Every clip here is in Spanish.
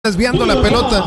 desviando la pelota.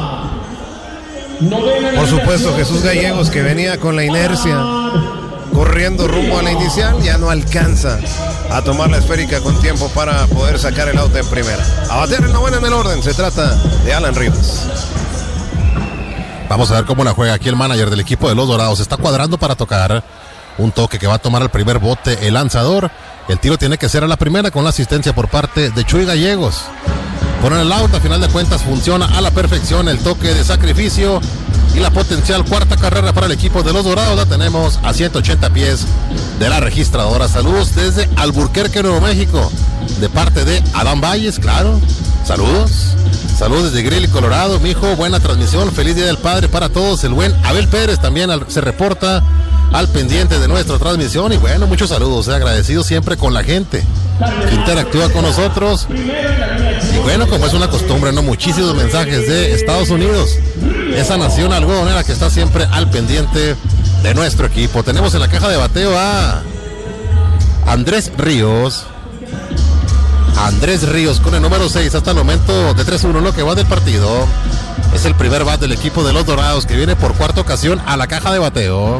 Por supuesto, Jesús Gallegos, que venía con la inercia corriendo rumbo a la inicial, ya no alcanza a tomar la esférica con tiempo para poder sacar el out en primera. A batear el noveno en el orden, se trata de Alan Rivas. Vamos a ver cómo la juega aquí el manager del equipo de los Dorados. Está cuadrando para tocar un toque que va a tomar el primer bote el lanzador. El tiro tiene que ser a la primera con la asistencia por parte de Chuy Gallegos. Ponen el out, a final de cuentas funciona a la perfección el toque de sacrificio y la potencial cuarta carrera para el equipo de los Dorados. La tenemos a 180 pies de la registradora. Saludos desde Alburquerque, Nuevo México, de parte de Adán Valles, claro. Saludos desde Greeley, Colorado, mijo, buena transmisión, feliz Día del Padre para todos. El buen Abel Pérez también se reporta al pendiente de nuestra transmisión. Y bueno, muchos saludos, agradecido siempre con la gente que interactúa con nosotros. Y bueno, como es una costumbre, ¿no? Muchísimos mensajes de Estados Unidos, esa nación algodonera que está siempre al pendiente de nuestro equipo. Tenemos en la caja de bateo a Andrés Ríos con el número 6 hasta el momento de 3-1 lo que va del partido. Es el primer bat del equipo de los Dorados que viene por cuarta ocasión a la caja de bateo.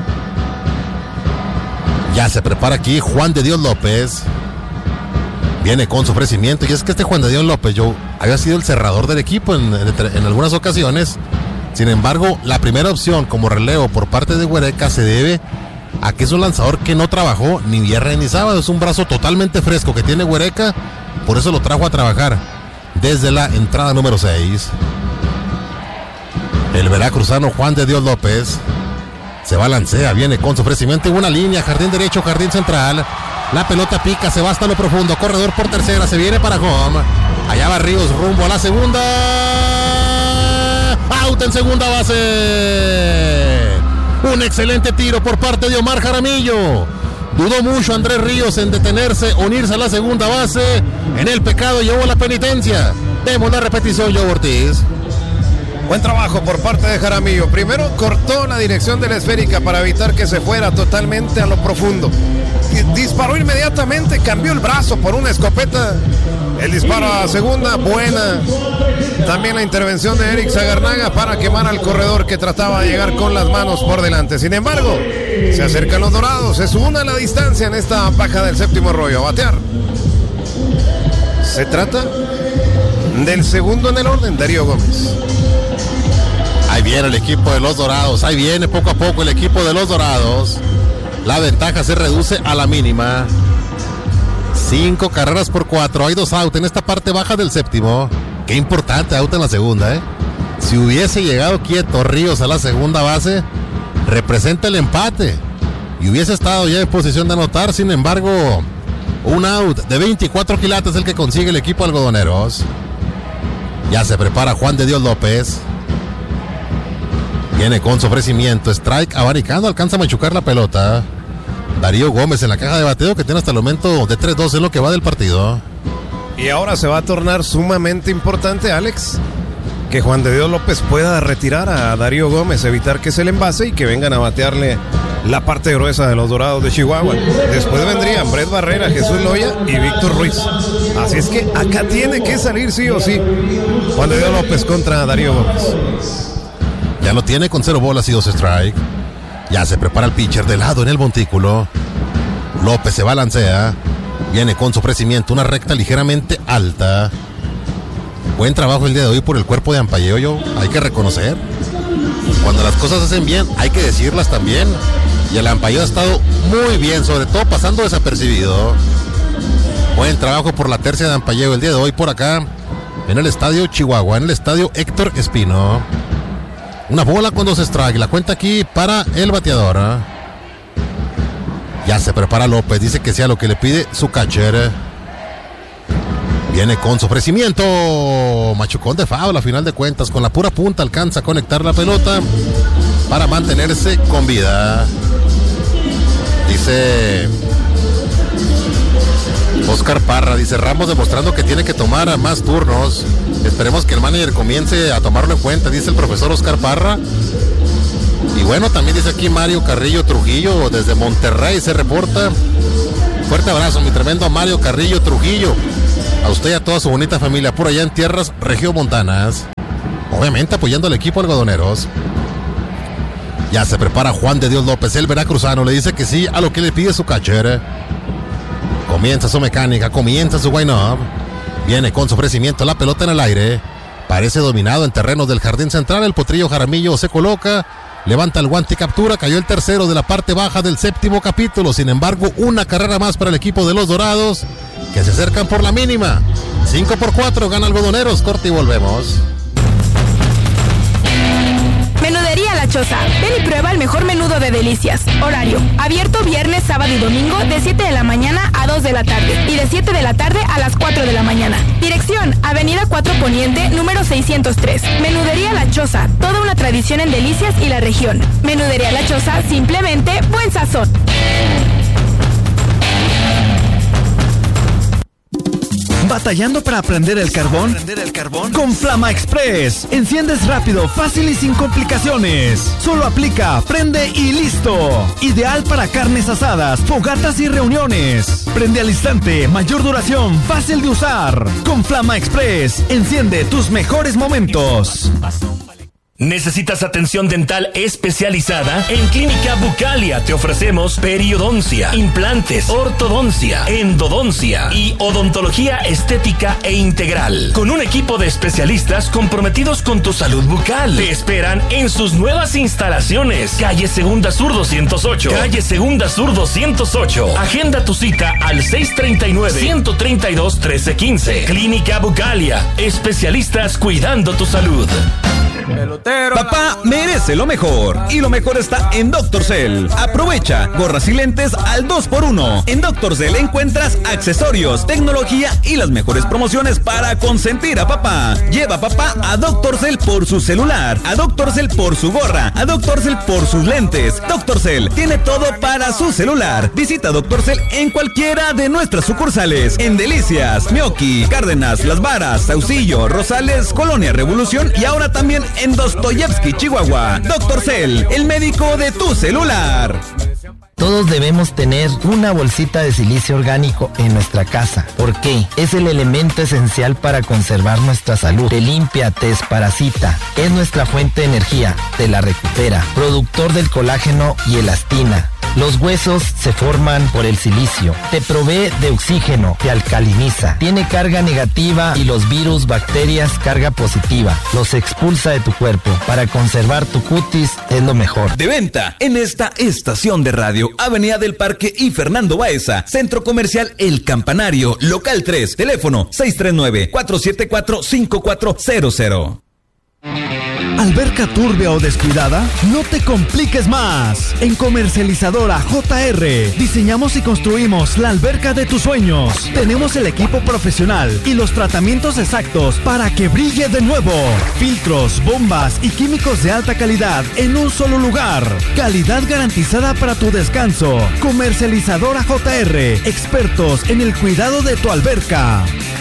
Ya se prepara aquí Juan de Dios López. Viene con su ofrecimiento. Y es que este Juan de Dios López había sido el cerrador del equipo en algunas ocasiones. Sin embargo, la primera opción como relevo por parte de Huereca se debe a que es un lanzador que no trabajó ni viernes ni sábado. Es un brazo totalmente fresco que tiene Huereca. Por eso lo trajo a trabajar desde la entrada número 6. El veracruzano Juan de Dios López se balancea, viene con su ofrecimiento en una línea, jardín derecho, jardín central. La pelota pica, se va hasta lo profundo, corredor por tercera, se viene para home. Allá va Ríos rumbo a la segunda. Out en segunda base. Un excelente tiro por parte de Omar Jaramillo. Dudó mucho Andrés Ríos en detenerse, unirse a la segunda base. En el pecado llevó la penitencia. Vemos la repetición, Joe Ortiz. Buen trabajo por parte de Jaramillo. Primero cortó la dirección de la esférica para evitar que se fuera totalmente a lo profundo. Disparó inmediatamente, cambió el brazo por una escopeta. El disparo a segunda, buena. También la intervención de Eric Zagarnaga para quemar al corredor que trataba de llegar con las manos por delante. Sin embargo, se acercan los Dorados. Es una la distancia en esta baja del séptimo rollo. A batear. Se trata del segundo en el orden, Darío Gómez. Ahí viene el equipo de los Dorados. Ahí viene poco a poco el equipo de los Dorados. La ventaja se reduce a la mínima. 5 carreras por 4. Hay 2 out en esta parte baja del séptimo. Qué importante out en la segunda, Si hubiese llegado quieto Ríos a la segunda base, representa el empate y hubiese estado ya en posición de anotar. Sin embargo, un out de 24 quilates el que consigue el equipo algodoneros. Ya se prepara Juan de Dios López. Viene con su ofrecimiento, strike abanicando, alcanza a machucar la pelota. Darío Gómez en la caja de bateo que tiene hasta el momento de 3-2 en lo que va del partido. Y ahora se va a tornar sumamente importante, Alex, que Juan de Dios López pueda retirar a Darío Gómez, evitar que se le envase y que vengan a batearle la parte gruesa de los Dorados de Chihuahua. Después vendrían Brett Barrera, Jesús Loya y Víctor Ruiz. Así es que acá tiene que salir sí o sí Juan de Dios López contra Darío Gómez. Ya lo tiene con 0 bolas y 2 strike. Ya se prepara el pitcher de lado en el montículo. López se balancea. Viene con su ofrecimiento, una recta ligeramente alta. Buen trabajo el día de hoy por el cuerpo de Ampayeo, hay que reconocer. Cuando las cosas se hacen bien, hay que decirlas también. Y el Ampayeo ha estado muy bien, sobre todo pasando desapercibido. Buen trabajo por la tercia de Ampayeo el día de hoy por acá, en el estadio Chihuahua, en el estadio Héctor Espino. Una bola con 2 strike, la cuenta aquí para el bateador. Ya se prepara López, dice que sea lo que le pide su catcher. Viene con su ofrecimiento, machucón de foul a final de cuentas, con la pura punta alcanza a conectar la pelota para mantenerse con vida. Dice Oscar Parra, dice Ramos demostrando que tiene que tomar más turnos. Esperemos que el manager comience a tomarlo en cuenta, dice el profesor Oscar Parra. Y bueno, también dice aquí Mario Carrillo Trujillo, desde Monterrey se reporta. Fuerte abrazo, mi tremendo Mario Carrillo Trujillo. A usted y a toda su bonita familia por allá en tierras regiomontanas. Obviamente apoyando al equipo algodoneros. Ya se prepara Juan de Dios López, el veracruzano. Le dice que sí a lo que le pide su catcher. Comienza su mecánica, comienza su wind-up. Viene con su ofrecimiento, la pelota en el aire. Parece dominado en terrenos del jardín central. El potrillo Jaramillo se coloca, levanta el guante y captura. Cayó el tercero de la parte baja del séptimo capítulo. Sin embargo, una carrera más para el equipo de los Dorados, que se acercan por la mínima. 5-4, gana Algodoneros. Corte y volvemos. Menudería La Choza. Ven y prueba el mejor menudo de delicias. Horario: abierto viernes, sábado y domingo de 7 de la mañana a 2 de la tarde y de 7 de la tarde a las 4 de la mañana. Dirección: Avenida 4 Poniente, número 603. Menudería La Choza. Toda una tradición en delicias y la región. Menudería La Choza, simplemente buen sazón. ¿Batallando para prender el carbón? Con Flama Express. Enciendes rápido, fácil y sin complicaciones. Solo aplica, prende y listo. Ideal para carnes asadas, fogatas y reuniones. Prende al instante, mayor duración, fácil de usar. Con Flama Express, enciende tus mejores momentos. ¿Necesitas atención dental especializada? En Clínica Bucalia te ofrecemos periodoncia, implantes, ortodoncia, endodoncia y odontología estética e integral. Con un equipo de especialistas comprometidos con tu salud bucal. Te esperan en sus nuevas instalaciones. Calle Segunda Sur 208. Calle Segunda Sur 208. Agenda tu cita al 639-132-1315. Clínica Bucalia. Especialistas cuidando tu salud. Papá merece lo mejor y lo mejor está en Dr. Cell. Aprovecha gorras y lentes al 2x1. En Dr. Cell encuentras accesorios, tecnología y las mejores promociones para consentir a papá. Lleva a papá a Dr. Cell por su celular, a Dr. Cell por su gorra, a Dr. Cell por sus lentes. Dr. Cell tiene todo para su celular. Visita Dr. Cell en cualquiera de nuestras sucursales. En Delicias, Mioqui, Cárdenas, Las Varas, Saucillo, Rosales, Colonia Revolución y ahora también en Dostoyevsky, Chihuahua. Dr. Cell, el médico de tu celular. Todos debemos tener una bolsita de silicio orgánico en nuestra casa. ¿Por qué? Es el elemento esencial para conservar nuestra salud. Te limpia, te desparasita. Es nuestra fuente de energía. Te la recupera. Productor del colágeno y elastina. Los huesos se forman por el silicio. Te provee de oxígeno, te alcaliniza. Tiene carga negativa y los virus, bacterias, carga positiva. Los expulsa de tu cuerpo. Para conservar tu cutis es lo mejor. De venta en esta estación de radio, Avenida del Parque y Fernando Baeza. Centro Comercial El Campanario, Local 3. Teléfono 639-474-5400. ¿Alberca turbia o descuidada? No te compliques más. En Comercializadora JR diseñamos y construimos la alberca de tus sueños. Tenemos el equipo profesional y los tratamientos exactos para que brille de nuevo. Filtros, bombas y químicos de alta calidad en un solo lugar. Calidad garantizada para tu descanso. Comercializadora JR, expertos en el cuidado de tu alberca.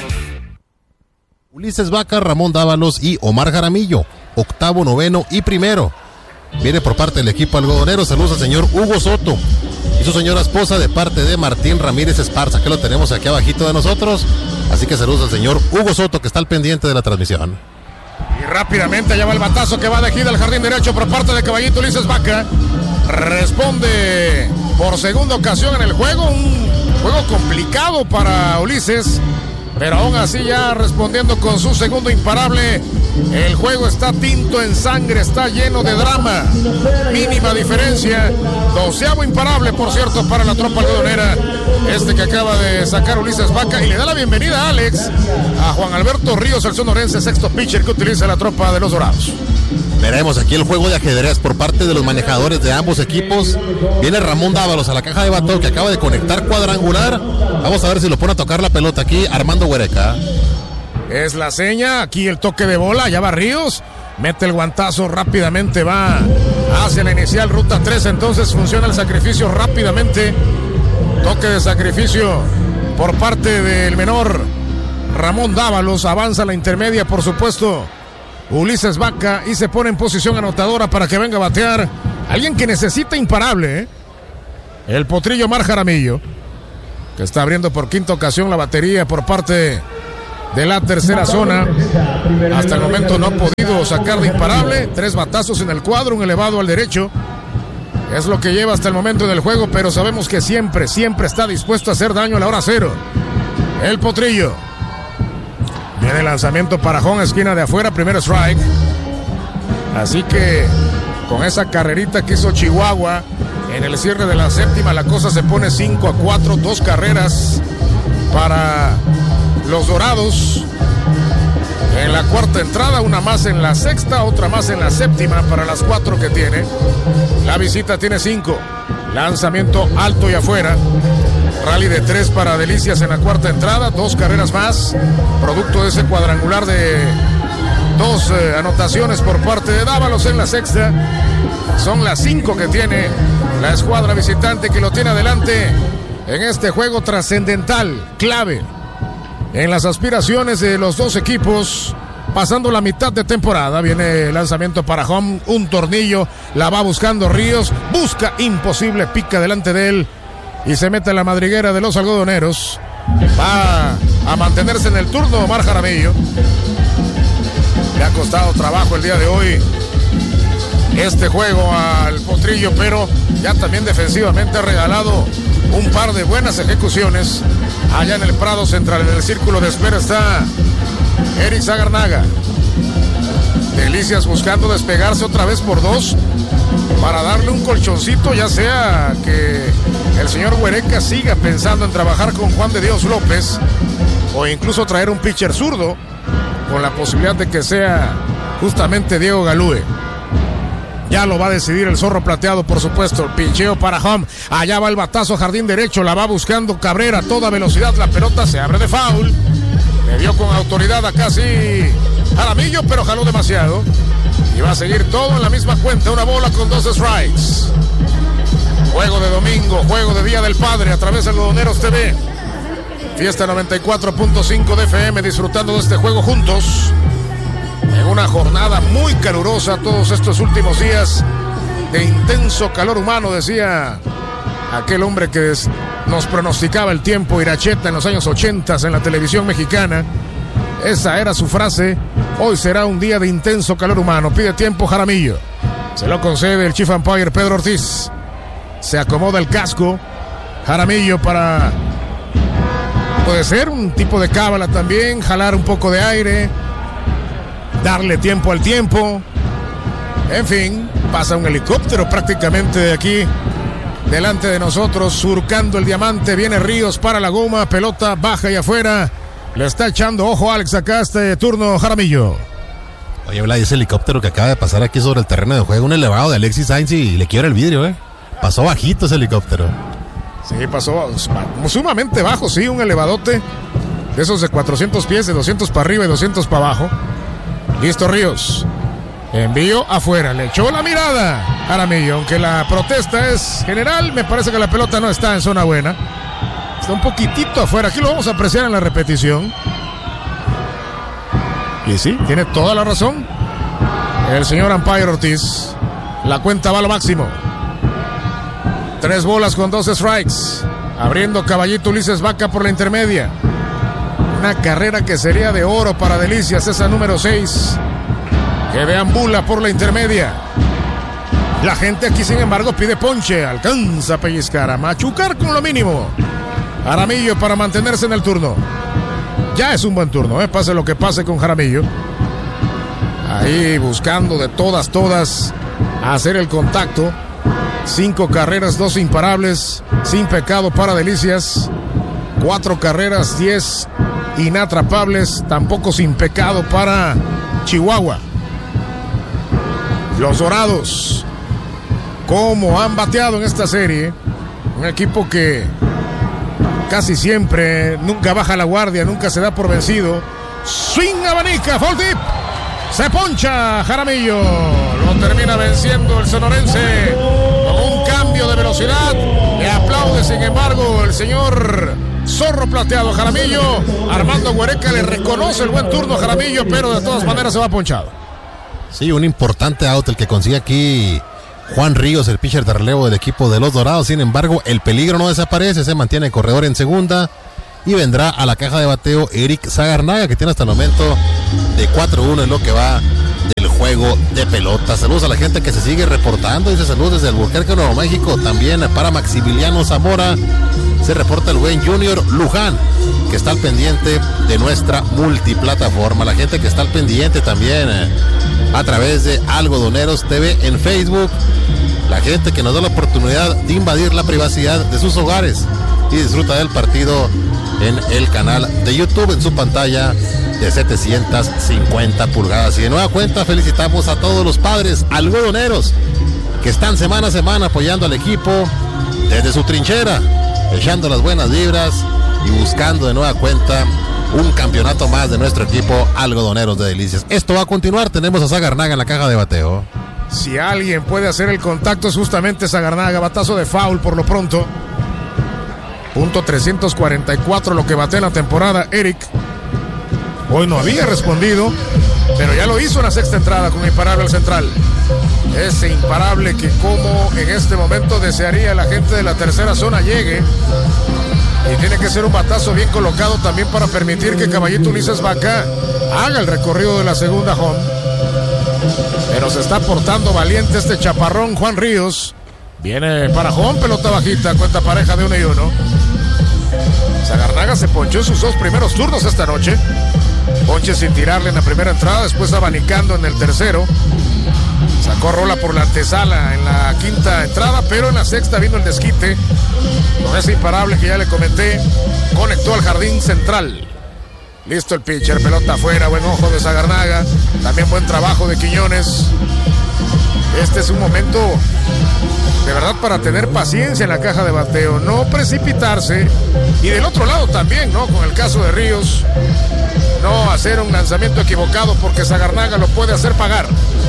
Ulises Vaca, Ramón Dávalos y Omar Jaramillo, octavo, noveno y primero. Viene por parte del equipo algodonero. Saludos al señor Hugo Soto y su señora esposa de parte de Martín Ramírez Esparza, que lo tenemos aquí abajito de nosotros. Así que saludos al señor Hugo Soto, que está al pendiente de la transmisión. Y rápidamente allá va el batazo que va de gira al jardín derecho por parte de Caballito Ulises Vaca. Responde por segunda ocasión en el juego. Un juego complicado para Ulises, pero aún así ya respondiendo con su segundo imparable. El juego está tinto en sangre, está lleno de drama. Mínima diferencia. 12avo imparable, por cierto, para la tropa algodonera. Este que acaba de sacar Ulises Vaca. Y le da la bienvenida a Alex, a Juan Alberto Ríos, el sonorense, sexto pitcher que utiliza la tropa de los Dorados. Veremos aquí el juego de ajedrez por parte de los manejadores de ambos equipos. Viene Ramón Dávalos a la caja de bateo, que acaba de conectar cuadrangular. Vamos a ver si lo pone a tocar la pelota aquí Armando Huereca. Es la seña, aquí el toque de bola, ya va Ríos, mete el guantazo, rápidamente va hacia la inicial, ruta 3, entonces funciona el sacrificio rápidamente. Toque de sacrificio por parte del menor Ramón Dávalos, avanza la intermedia, por supuesto, Ulises Vaca, y se pone en posición anotadora para que venga a batear alguien que necesita imparable, el potrillo Omar Jaramillo, que está abriendo por quinta ocasión la batería por parte de la tercera zona. Hasta el momento no ha podido sacar de imparable. 3 batazos en el cuadro, un elevado al derecho. Es lo que lleva hasta el momento del juego, pero sabemos que siempre está dispuesto a hacer daño a la hora cero. El Potrillo. Viene el lanzamiento para home, esquina de afuera, primer strike. Así que con esa carrerita que hizo Chihuahua en el cierre de la séptima, la cosa se pone 5-4, 2 carreras para los Dorados. En la cuarta entrada, una más en la sexta, otra más en la séptima para las 4 que tiene. La visita tiene 5. Lanzamiento alto y afuera. Rally de 3 para Delicias en la cuarta entrada. 2 carreras más. Producto de ese cuadrangular de 2 anotaciones por parte de Dávalos en la sexta. Son las 5 que tiene la escuadra visitante, que lo tiene adelante en este juego trascendental, clave en las aspiraciones de los dos equipos, pasando la mitad de temporada. Viene el lanzamiento para home, un tornillo, la va buscando Ríos, busca imposible, pica delante de él y se mete en la madriguera de los algodoneros. Va a mantenerse en el turno Omar Jaramillo. Le ha costado trabajo el día de hoy este juego al Potrillo, pero ya también defensivamente ha regalado un par de buenas ejecuciones. Allá en el Prado Central, en el círculo de espera, está Eric Zagarnaga. Delicias buscando despegarse otra vez por 2 para darle un colchoncito, ya sea que el señor Huereca siga pensando en trabajar con Juan de Dios López o incluso traer un pitcher zurdo con la posibilidad de que sea justamente Diego Galúe. Ya lo va a decidir el Zorro Plateado, por supuesto. El pincheo para home. Allá va el batazo, jardín derecho. La va buscando Cabrera a toda velocidad. La pelota se abre de foul. Le dio con autoridad a casi Jaramillo, pero jaló demasiado. Y va a seguir todo en la misma cuenta. Una bola con 2 strikes. Juego de domingo, juego de Día del Padre a través de Algodoneros TV. Fiesta 94.5 de FM, disfrutando de este juego juntos. En una jornada muy calurosa, todos estos últimos días de intenso calor humano, decía aquel hombre que nos pronosticaba el tiempo, Iracheta, en los años 80 en la televisión mexicana. Esa era su frase. Hoy será un día de intenso calor humano. Pide tiempo Jaramillo. Se lo concede el Chief Umpire Pedro Ortiz. Se acomoda el casco Jaramillo para, puede ser un tipo de cábala también, jalar un poco de aire, darle tiempo al tiempo. En fin, pasa un helicóptero prácticamente de aquí delante de nosotros, surcando el diamante. Viene Ríos para la goma, pelota baja y afuera. Le está echando ojo Alex acá este turno Jaramillo. Oye, Vlad, ese helicóptero que acaba de pasar aquí sobre el terreno de juego, un elevado de Alexis Sainz y le quiebra el vidrio, Pasó bajito ese helicóptero. Sí, pasó sumamente bajo, sí, un elevadote de esos de 400 pies, de 200 para arriba y 200 para abajo. Listo Ríos. Envío afuera. Le echó la mirada Jaramillo. Aunque la protesta es general, me parece que la pelota no está en zona buena. Está un poquitito afuera. Aquí lo vamos a apreciar en la repetición. Y sí, tiene toda la razón el señor Umpire Ortiz. La cuenta va a lo máximo. 3 bolas con 2 strikes. Abriendo Caballito Ulises Vaca por la intermedia. Una carrera que sería de oro para Delicias, esa número 6, que deambula por la intermedia. La gente aquí, sin embargo, pide ponche. Alcanza a pellizcar, a machucar con lo mínimo Jaramillo para mantenerse en el turno. Ya es un buen turno, pase lo que pase con Jaramillo. Ahí buscando de todas hacer el contacto. 5 carreras, 2 imparables, sin pecado para Delicias. 4 carreras, 10 inatrapables, tampoco sin pecado para Chihuahua. Los Dorados, como han bateado en esta serie. Un equipo que casi siempre nunca baja la guardia, nunca se da por vencido. Swing, abanica, foul deep. Se poncha Jaramillo. Lo termina venciendo el sonorense con un cambio de velocidad. Le aplaude, sin embargo, el señor Zorro Plateado Jaramillo. Armando Huereca le reconoce el buen turno a Jaramillo, pero de todas maneras se va ponchado. Sí, un importante out el que consigue aquí Juan Ríos, el pitcher de relevo del equipo de los Dorados. Sin embargo, el peligro no desaparece, se mantiene el corredor en segunda y vendrá a la caja de bateo Eric Sagarnaga, que tiene hasta el momento de 4-1 en lo que va del juego de pelota. Saludos a la gente que se sigue reportando, dice saludos desde Albuquerque, Nuevo México. También para Maximiliano Zamora se reporta el buen Junior Luján, que está al pendiente de nuestra multiplataforma. La gente que está al pendiente también a través de Algodoneros TV en Facebook. La gente que nos da la oportunidad de invadir la privacidad de sus hogares y disfruta del partido en el canal de YouTube, en su pantalla de 750 pulgadas. Y de nueva cuenta felicitamos a todos los padres algodoneros que están semana a semana apoyando al equipo desde su trinchera, echando las buenas vibras y buscando de nueva cuenta un campeonato más de nuestro equipo Algodoneros de Delicias. Esto va a continuar, tenemos a Sagarnaga en la caja de bateo. Si alguien puede hacer el contacto es justamente Sagarnaga. Batazo de foul por lo pronto. Punto 344 lo que bate en la temporada Eric. Hoy no había respondido, pero ya lo hizo en la sexta entrada con imparable al central. Ese imparable que como en este momento desearía la gente de la tercera zona llegue. Y tiene que ser un batazo bien colocado también para permitir que Caballito Ulises Vaca haga el recorrido de la segunda home. Pero se está portando valiente este chaparrón Juan Ríos. Viene para home, pelota bajita, cuenta pareja de 1-1. Sagarnaga se ponchó sus dos primeros turnos esta noche. Ponche sin tirarle en la primera entrada, después abanicando en el tercero. Sacó rola por la antesala en la quinta entrada, pero en la sexta vino el desquite. Con ese imparable que ya le comenté, conectó al jardín central. Listo el pitcher, pelota afuera, buen ojo de Sagarnaga. También buen trabajo de Quiñones. Este es un momento de verdad para tener paciencia en la caja de bateo, no precipitarse. Y del otro lado también, ¿no? Con el caso de Ríos, no hacer un lanzamiento equivocado porque Sagarnaga lo puede hacer pagar.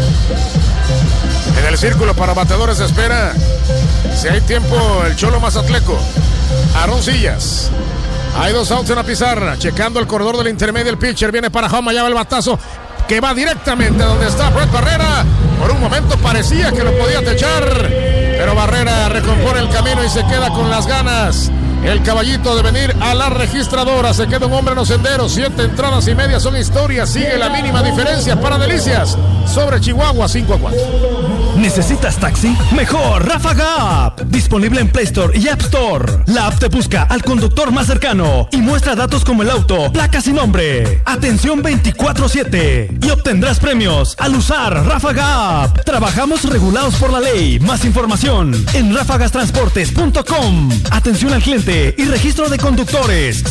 En el círculo para bateadores de espera, si hay tiempo, el Cholo Mazatleco, Aaron Sillas. Hay dos outs en la pizarra, checando el corredor del intermedio, el pitcher viene para home, allá va el batazo que va directamente a donde está Brett Barrera. Por un momento parecía que lo podía techar, pero Barrera recompone el camino y se queda con las ganas. El Caballito de venir a la registradora, se queda un hombre en los senderos. 7 entradas y media son historias, sigue la mínima diferencia para Delicias sobre Chihuahua 5-4. ¿Necesitas taxi? Mejor Ráfaga App. Disponible en Play Store y App Store. La app te busca al conductor más cercano y muestra datos como el auto, placas y nombre. Atención 24/7 y obtendrás premios al usar Ráfaga App. Trabajamos regulados por la ley. Más información en ráfagastransportes.com. Atención al cliente y registro de conductores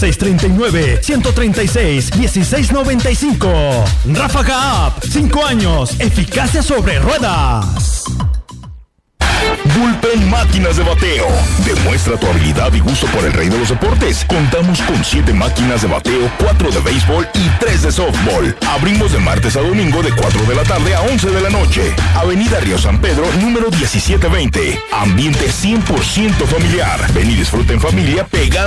639-136-1695. Ráfaga App, 5 años, eficacia sobre ruedas. Bullpen Máquinas de Bateo. Demuestra tu habilidad y gusto por el rey de los deportes. Contamos con 7 máquinas de bateo, 4 de béisbol y 3 de softball. Abrimos de martes a domingo de 4 de la tarde a 11 de la noche. Avenida Río San Pedro, número 1720. Ambiente 100% familiar. Ven y disfruta en familia pegando